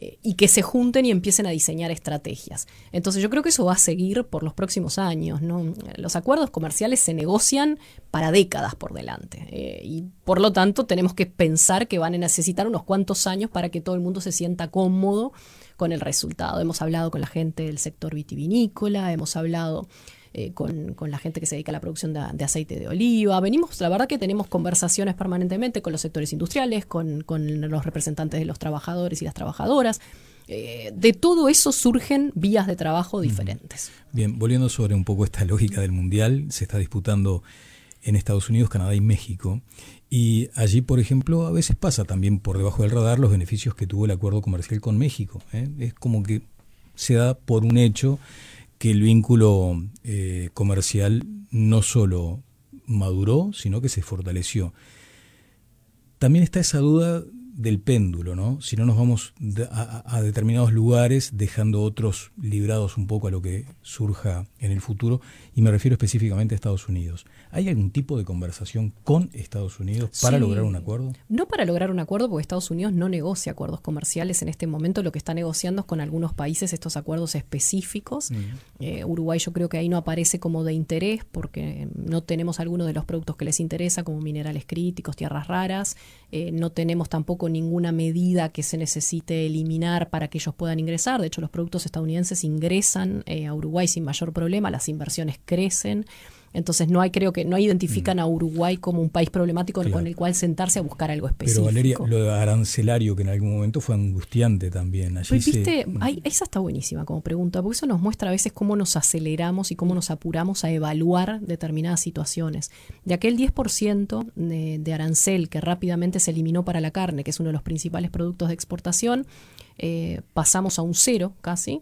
y que se junten y empiecen a diseñar estrategias. Entonces yo creo que eso va a seguir por los próximos años, ¿no? Los acuerdos comerciales se negocian para décadas por delante, y por lo tanto tenemos que pensar que van a necesitar unos cuantos años para que todo el mundo se sienta cómodo con el resultado. Hemos hablado con la gente del sector vitivinícola, hemos hablado con la gente que se dedica a la producción de aceite de oliva. La verdad que tenemos conversaciones permanentemente con los sectores industriales, con los representantes de los trabajadores y las trabajadoras. De todo eso surgen vías de trabajo diferentes. Bien, volviendo sobre un poco esta lógica del mundial, se está disputando en Estados Unidos, Canadá y México. Y allí, por ejemplo, a veces pasa también por debajo del radar los beneficios que tuvo el acuerdo comercial con México. Es como que se da por un hecho que el vínculo comercial no solo maduró, sino que se fortaleció. También está esa duda del péndulo, ¿no? Si no nos vamos a determinados lugares, dejando otros librados un poco a lo que surja en el futuro, y me refiero específicamente a Estados Unidos. ¿Hay algún tipo de conversación con Estados Unidos para lograr un acuerdo? No para lograr un acuerdo, porque Estados Unidos no negocia acuerdos comerciales en este momento. Lo que está negociando es con algunos países estos acuerdos específicos. Uruguay yo creo que ahí no aparece como de interés, porque no tenemos algunos de los productos que les interesa, como minerales críticos, tierras raras. No tenemos tampoco ninguna medida que se necesite eliminar para que ellos puedan ingresar. De hecho, los productos estadounidenses ingresan a Uruguay sin mayor problema, las inversiones crecen. Entonces creo que no identifican a Uruguay como un país problemático con el cual sentarse a buscar algo específico. Pero Valeria, lo arancelario que en algún momento fue angustiante también. Allí esa está buenísima como pregunta, porque eso nos muestra a veces cómo nos aceleramos y cómo nos apuramos a evaluar determinadas situaciones. De aquel 10% de arancel que rápidamente se eliminó para la carne, que es uno de los principales productos de exportación, pasamos a un 0 casi.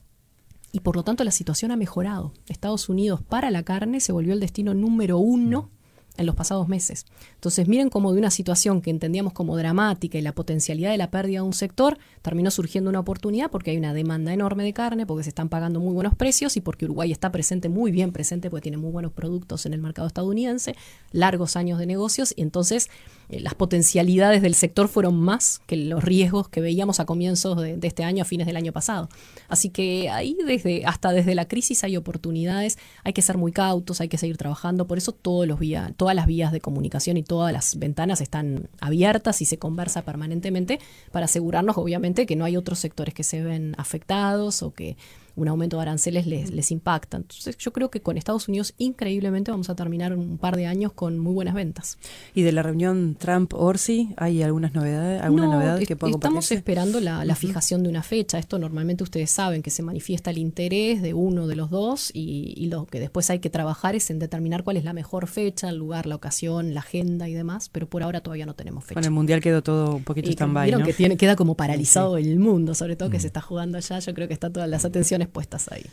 Y por lo tanto la situación ha mejorado. Estados Unidos para la carne se volvió el destino número 1 en los pasados meses. Entonces miren cómo de una situación que entendíamos como dramática y la potencialidad de la pérdida de un sector, terminó surgiendo una oportunidad porque hay una demanda enorme de carne, porque se están pagando muy buenos precios y porque Uruguay está muy bien presente porque tiene muy buenos productos en el mercado estadounidense, largos años de negocios, y entonces las potencialidades del sector fueron más que los riesgos que veíamos a comienzos de este año, a fines del año pasado. Así que ahí desde la crisis hay oportunidades, hay que ser muy cautos, hay que seguir trabajando, por eso todas las vías de comunicación y todas las ventanas están abiertas y se conversa permanentemente para asegurarnos, obviamente, que no hay otros sectores que se ven afectados o que un aumento de aranceles les impacta. Entonces yo creo que con Estados Unidos increíblemente vamos a terminar un par de años con muy buenas ventas. ¿Y de la reunión Trump-Orsi hay alguna novedad que pueda compartirse? Estamos esperando la fijación de una fecha. Esto normalmente ustedes saben que se manifiesta el interés de uno de los dos y lo que después hay que trabajar es en determinar cuál es la mejor fecha, el lugar, la ocasión, la agenda y demás, pero por ahora todavía no tenemos fecha. Con el Mundial quedó todo un poquito stand-by, vieron, ¿no? Que queda como paralizado el mundo, sobre todo que se está jugando allá. Yo creo que están todas las atenciones puestas ahí.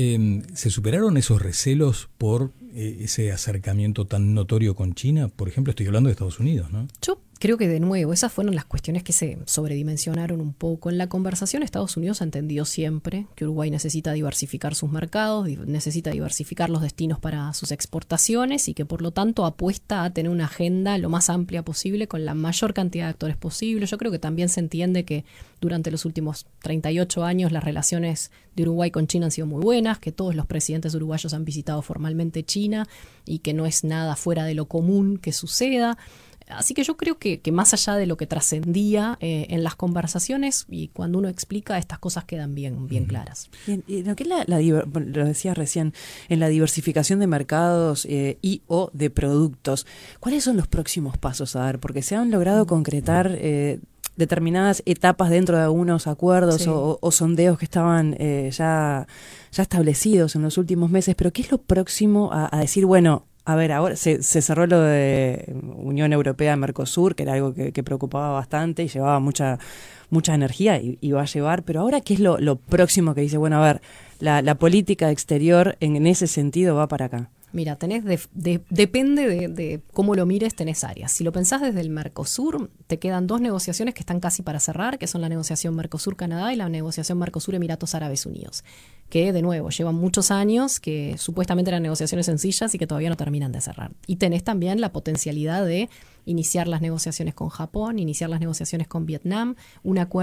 ¿Se superaron esos recelos por ese acercamiento tan notorio con China? Por ejemplo, estoy hablando de Estados Unidos, ¿no? Yo creo que de nuevo, esas fueron las cuestiones que se sobredimensionaron un poco. En la conversación, Estados Unidos ha entendido siempre que Uruguay necesita diversificar sus mercados, necesita diversificar los destinos para sus exportaciones y que por lo tanto apuesta a tener una agenda lo más amplia posible con la mayor cantidad de actores posible. Yo creo que también se entiende que durante los últimos 38 años las relaciones de Uruguay con China han sido muy buenas, que todos los presidentes uruguayos han visitado formalmente China y que no es nada fuera de lo común que suceda. Así que yo creo que más allá de lo que trascendía en las conversaciones, y cuando uno explica, estas cosas quedan bien claras. Y lo que es lo decías recién, en la diversificación de mercados y o de productos, ¿cuáles son los próximos pasos a dar? Porque se han logrado concretar determinadas etapas dentro de algunos acuerdos o sondeos que estaban ya establecidos en los últimos meses, pero ¿qué es lo próximo a decir, bueno, a ver, ahora se cerró lo de Unión Europea-Mercosur, que era algo que preocupaba bastante y llevaba mucha energía y va a llevar, pero ahora ¿qué es lo próximo que dice, bueno, a ver, la política exterior en ese sentido va para acá? Mira, depende de cómo lo mires, tenés áreas. Si lo pensás desde el Mercosur, te quedan 2 negociaciones que están casi para cerrar, que son la negociación Mercosur-Canadá y la negociación Mercosur-Emiratos Árabes Unidos, que de nuevo llevan muchos años, que supuestamente eran negociaciones sencillas y que todavía no terminan de cerrar. Y tenés también la potencialidad de iniciar las negociaciones con Japón, iniciar las negociaciones con Vietnam, un acuerdo